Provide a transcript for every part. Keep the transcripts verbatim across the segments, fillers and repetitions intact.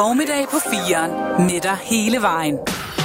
Formiddag på firen med dig hele vejen.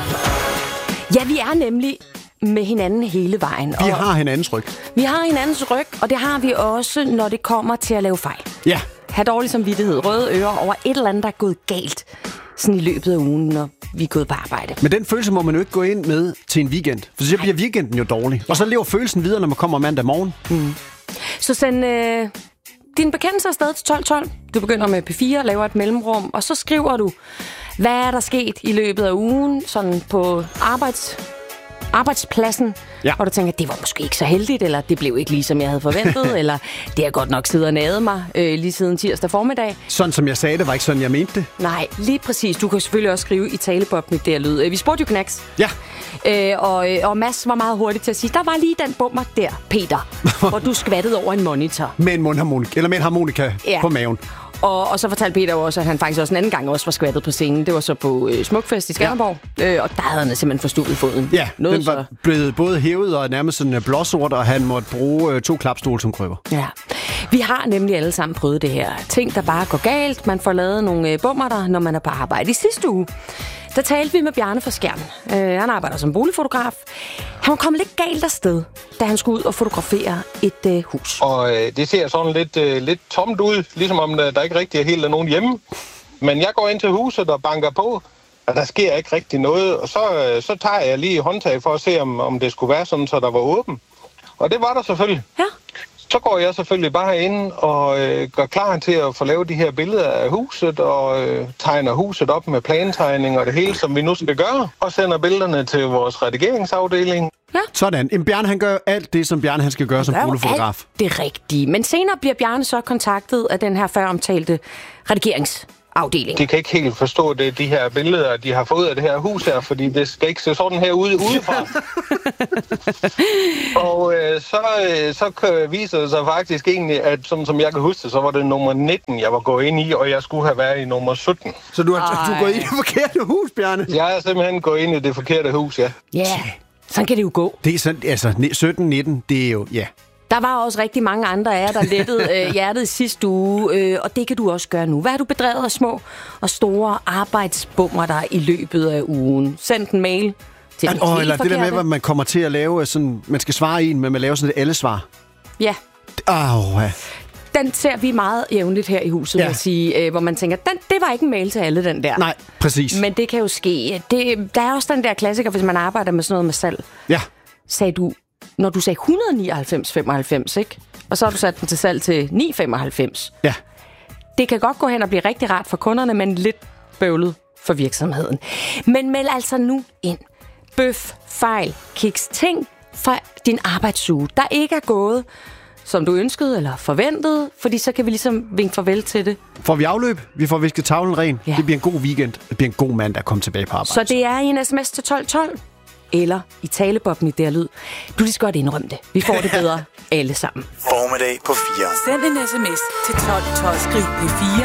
Ja, vi er nemlig med hinanden hele vejen. Vi har hinandens ryg. Vi har hinandens ryg, og det har vi også, når det kommer til at lave fejl. Ja. Ha' dårlig samvittighed, røde ører over et eller andet, der er gået galt sådan i løbet af ugen, når vi er gået på arbejde. Men den følelse må man jo ikke gå ind med til en weekend, for så bliver weekenden jo dårlig. Ja. Og så lever følelsen videre, når man kommer mandag morgen. Mm. Så send øh, din bekendelse afsted til tolv tolv. Du begynder med P fire, laver et mellemrum, og så skriver du, hvad er der sket i løbet af ugen, sådan på arbejds... arbejdspladsen, ja. hvor du tænker, det var måske ikke så heldigt, eller det blev ikke lige, som jeg havde forventet, eller det har godt nok siddet og naget mig øh, lige siden tirsdag formiddag. Sådan som jeg sagde, det var ikke sådan, jeg mente det. Nej, lige præcis. Du kan selvfølgelig også skrive i talebobben, der lyd. Vi spurgte jo Knacks. Ja. Øh, og, og Mads var meget hurtig til at sige, der var lige den bummer der, Peter, hvor du skvattede over en monitor. Med en mundharmonika, eller med en harmonika ja. på maven. Og, og så fortalte Peter også, at han faktisk også en anden gang også var skvattet på scenen. Det var så på øh, Smukfest i Skanderborg. Ja. Øh, og der havde han simpelthen forstuet foden. Ja, Noget den var så... blevet både hævet og nærmest sådan blåsort, og han måtte bruge øh, to klapstole som krykker. Ja. Vi har nemlig alle sammen prøvet det her. Ting, der bare går galt. Man får lavet nogle øh, bummerter, når man er på arbejde. I sidste uge, der talte vi med Bjarne fra Skjern. Øh, han arbejder som boligfotograf. Han var kommet lidt galt afsted, da han skulle ud og fotografere et øh, hus. Og øh, det ser sådan lidt, øh, lidt tomt ud, ligesom om der, der ikke rigtig er helt er nogen hjemme. Men jeg går ind til huset og banker på, og der sker ikke rigtig noget. Og så, øh, så tager jeg lige håndtag for at se, om, om det skulle være sådan, så der var åben. Og det var der selvfølgelig. Ja. Så går jeg selvfølgelig bare ind og øh, gør klar til at få lavet de her billeder af huset, og øh, tegner huset op med plantegning og det hele, som vi nu skal gøre, og sender billederne til vores redigeringsafdeling. Ja. Sådan. En Bjarne, han gør alt det, som Bjarne han skal gøre som boligfotograf. Det er rigtigt. Men senere bliver Bjarne så kontaktet af den her før omtalte redigeringsafdeling. De kan ikke helt forstå det, de her billeder, de har fået af det her hus her, fordi det skal ikke se sådan her ud udefra. og øh, så, øh, så viser det sig faktisk egentlig, at som, som jeg kan huske det, så var det nummer nitten, jeg var gået ind i, og jeg skulle have været i nummer sytten. Så du har du er gået ind i det forkerte hus, Bjarne? Jeg er simpelthen gået ind i det forkerte hus, ja. Ja, yeah. Sådan kan det jo gå. Det er sådan, altså sytten nitten, det er jo, ja. Der var også rigtig mange andre af jer, der lettede øh, hjertet i sidste uge, øh, og det kan du også gøre nu. Hvad har du bedrevet af små og store arbejdsbummer der i løbet af ugen? Send en mail til den oh, eller det der med, at man kommer til at lave sådan, man skal svare i en, men man laver sådan et alle-svar. Ja. Oh, ja. Den ser vi meget jævnligt her i huset, ja. At sige, øh, hvor man tænker, den, det var ikke en mail til alle, den der. Nej, præcis. Men det kan jo ske. Det, der er også den der klassiker, hvis man arbejder med sådan noget med salg. Ja. Sagde du, når du sagde et hundrede nioghalvfems komma femoghalvfems, ikke? Og så har du sat den til salg til ni komma femoghalvfems. Ja. Det kan godt gå hen og blive rigtig rart for kunderne, men lidt bøvlet for virksomheden. Men meld altså nu ind. Bøf, fejl, kiks, ting fra din arbejdsuge, der ikke er gået, som du ønskede eller forventede, fordi så kan vi ligesom vinke farvel til det. Får vi afløb? Vi får visket tavlen ren. Ja. Det bliver en god weekend. Det bliver en god mandag at komme tilbage på arbejde. Så det er i en sms til tolv tolv, eller i talebobben i der lyd. Du lige godt indrømme det. Vi får det bedre alle sammen. Formiddag på fire. Send en sms til tolv tolv, skriv P fire,